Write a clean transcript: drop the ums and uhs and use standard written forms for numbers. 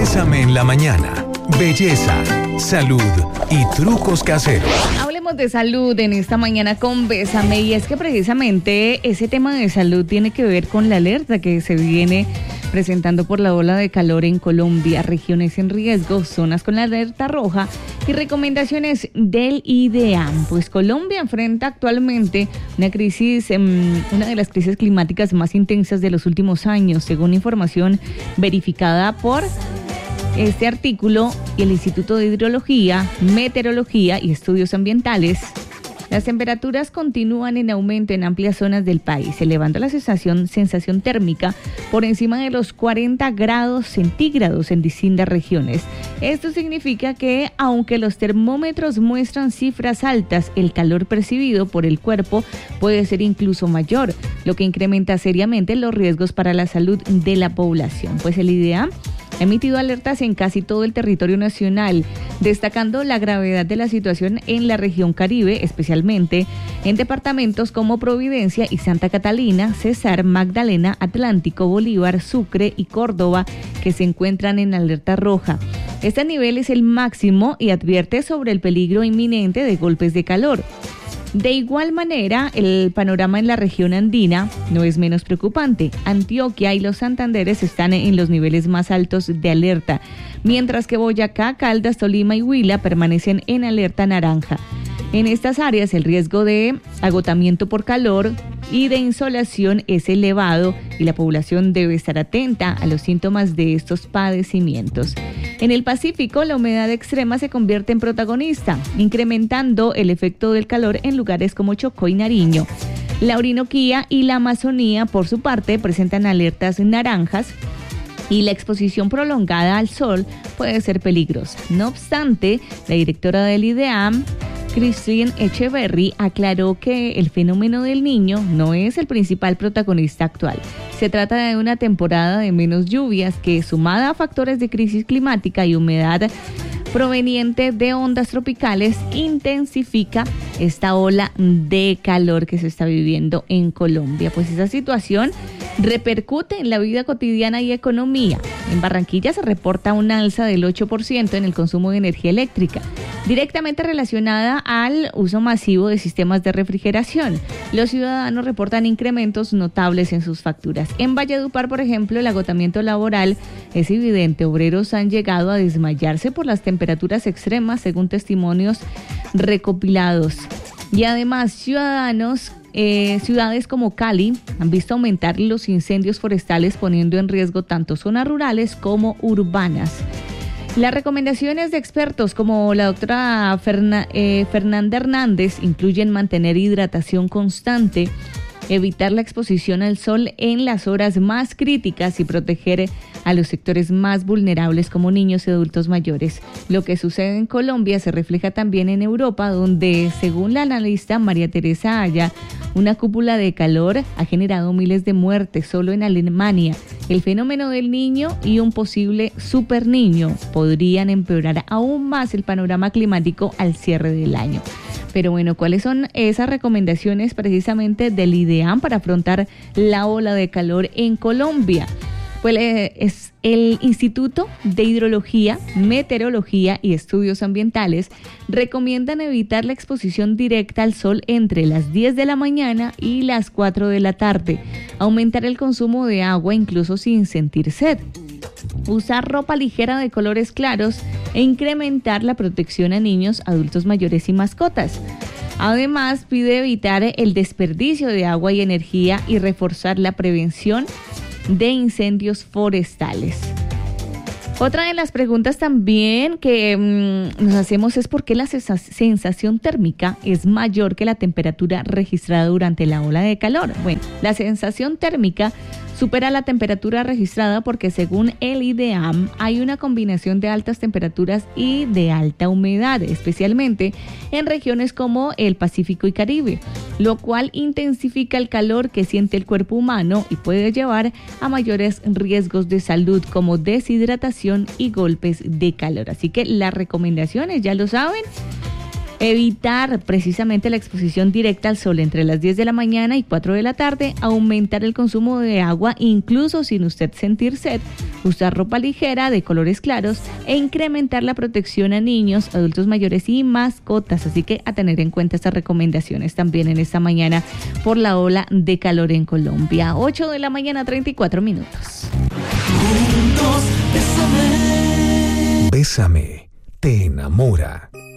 Bésame en la mañana. Belleza, salud y trucos caseros. Hablemos de salud en esta mañana con Bésame, y es que precisamente ese tema de salud tiene que ver con la alerta que se viene presentando por la ola de calor en Colombia, regiones en riesgo, zonas con la alerta roja y recomendaciones del IDEAM. Pues Colombia enfrenta actualmente una de las crisis climáticas más intensas de los últimos años, según información verificada por este artículo y el Instituto de Hidrología, Meteorología y Estudios Ambientales. Las temperaturas continúan en aumento en amplias zonas del país, elevando la sensación térmica por encima de los 40 grados centígrados en distintas regiones. Esto significa que, aunque los termómetros muestran cifras altas, el calor percibido por el cuerpo puede ser incluso mayor, lo que incrementa seriamente los riesgos para la salud de la población. Pues el IDEAM ha emitido alertas en casi todo el territorio nacional, destacando la gravedad de la situación en la región Caribe, especialmente en departamentos como Providencia y Santa Catalina, Cesar, Magdalena, Atlántico, Bolívar, Sucre y Córdoba, que se encuentran en alerta roja. Este nivel es el máximo y advierte sobre el peligro inminente de golpes de calor. De igual manera, el panorama en la región andina no es menos preocupante. Antioquia y los Santanderes están en los niveles más altos de alerta, mientras que Boyacá, Caldas, Tolima y Huila permanecen en alerta naranja. En estas áreas el riesgo de agotamiento por calor y de insolación es elevado y la población debe estar atenta a los síntomas de estos padecimientos. En el Pacífico, la humedad extrema se convierte en protagonista, incrementando el efecto del calor en lugares como Chocó y Nariño. La Orinoquía y la Amazonía, por su parte, presentan alertas naranjas y la exposición prolongada al sol puede ser peligrosa. No obstante, la directora del IDEAM, Christine Echeverry, aclaró que el fenómeno del Niño no es el principal protagonista actual. Se trata de una temporada de menos lluvias que, sumada a factores de crisis climática y humedad proveniente de ondas tropicales, intensifica esta ola de calor que se está viviendo en Colombia. Pues esa situación repercute en la vida cotidiana y economía. En Barranquilla se reporta un alza del 8% en el consumo de energía eléctrica, directamente relacionada al uso masivo de sistemas de refrigeración. Los ciudadanos reportan incrementos notables en sus facturas. En Valledupar, por ejemplo, el agotamiento laboral es evidente. Obreros han llegado a desmayarse por las temperaturas extremas, según testimonios recopilados. Y además, ciudades como Cali han visto aumentar los incendios forestales, poniendo en riesgo tanto zonas rurales como urbanas. Las recomendaciones de expertos como la doctora Fernanda Hernández incluyen mantener hidratación constante, evitar la exposición al sol en las horas más críticas y proteger a los sectores más vulnerables como niños y adultos mayores. Lo que sucede en Colombia se refleja también en Europa, donde, según la analista María Teresa Aya, una cúpula de calor ha generado miles de muertes solo en Alemania. El fenómeno del Niño y un posible superniño podrían empeorar aún más el panorama climático al cierre del año. Pero bueno, ¿cuáles son esas recomendaciones precisamente del IDEAM para afrontar la ola de calor en Colombia? Pues es el Instituto de Hidrología, Meteorología y Estudios Ambientales recomiendan evitar la exposición directa al sol entre las 10 de la mañana y las 4 de la tarde, aumentar el consumo de agua incluso sin sentir sed, usar ropa ligera de colores claros e incrementar la protección a niños, adultos mayores y mascotas. Además, pide evitar el desperdicio de agua y energía y reforzar la prevención de incendios forestales. Otra de las preguntas también que nos hacemos es por qué la sensación térmica es mayor que la temperatura registrada durante la ola de calor. Bueno, la sensación térmica supera la temperatura registrada porque, según el IDEAM, hay una combinación de altas temperaturas y de alta humedad, especialmente en regiones como el Pacífico y Caribe, lo cual intensifica el calor que siente el cuerpo humano y puede llevar a mayores riesgos de salud como deshidratación y golpes de calor. Así que las recomendaciones, ya lo saben, evitar precisamente la exposición directa al sol entre las 10 de la mañana y 4 de la tarde, aumentar el consumo de agua incluso sin usted sentir sed, usar ropa ligera de colores claros e incrementar la protección a niños, adultos mayores y mascotas. Así que a tener en cuenta estas recomendaciones también en esta mañana por la ola de calor en Colombia. 8 de la mañana, 34 minutos. Bésame, te enamora.